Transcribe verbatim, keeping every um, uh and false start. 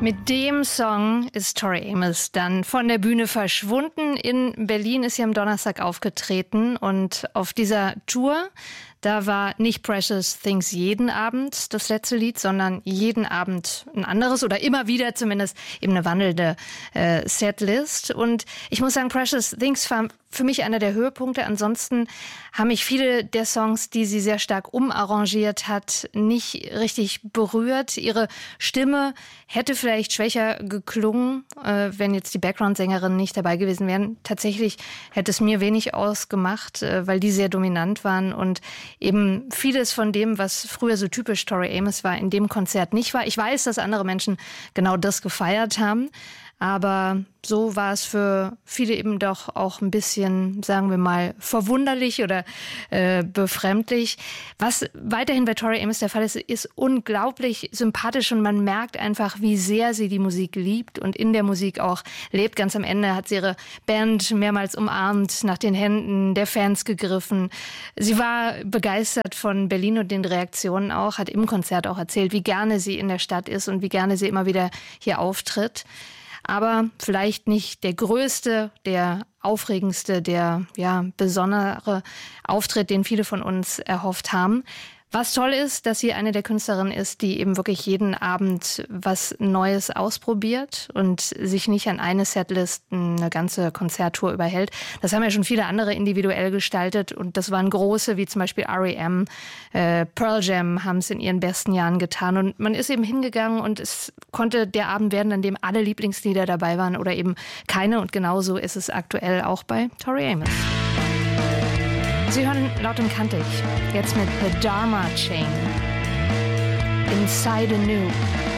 Mit dem Song ist Tori Amos dann von der Bühne verschwunden. In Berlin ist sie am Donnerstag aufgetreten und auf dieser Tour, da war nicht Precious Things jeden Abend das letzte Lied, sondern jeden Abend ein anderes oder immer wieder zumindest eben eine wandelnde äh, Setlist. Und ich muss sagen, Precious Things war für mich einer der Höhepunkte. Ansonsten haben mich viele der Songs, die sie sehr stark umarrangiert hat, nicht richtig berührt. Ihre Stimme hätte vielleicht schwächer geklungen, äh, wenn jetzt die Background-Sängerinnen nicht dabei gewesen wären. Tatsächlich hätte es mir wenig ausgemacht, äh, weil die sehr dominant waren und eben vieles von dem, was früher so typisch Tori Amos war, in dem Konzert nicht war. Ich weiß, dass andere Menschen genau das gefeiert haben, aber so war es für viele eben doch auch ein bisschen, sagen wir mal, verwunderlich oder äh, befremdlich. Was weiterhin bei Tori Amos der Fall ist, ist unglaublich sympathisch und man merkt einfach, wie sehr sie die Musik liebt und in der Musik auch lebt. Ganz am Ende hat sie ihre Band mehrmals umarmt, nach den Händen der Fans gegriffen. Sie war begeistert von Berlin und den Reaktionen auch, hat im Konzert auch erzählt, wie gerne sie in der Stadt ist und wie gerne sie immer wieder hier auftritt. Aber vielleicht nicht der größte, der aufregendste, der ja besondere Auftritt, den viele von uns erhofft haben. Was toll ist, dass sie eine der Künstlerinnen ist, die eben wirklich jeden Abend was Neues ausprobiert und sich nicht an eine Setlist eine ganze Konzerttour überhält. Das haben ja schon viele andere individuell gestaltet und das waren große, wie zum Beispiel R E M, äh, Pearl Jam haben es in ihren besten Jahren getan und man ist eben hingegangen und es konnte der Abend werden, an dem alle Lieblingslieder dabei waren oder eben keine und genauso ist es aktuell auch bei Tori Amos. Sie hören Laut und Kantig, jetzt mit The Dharma Chain, Inside Anew.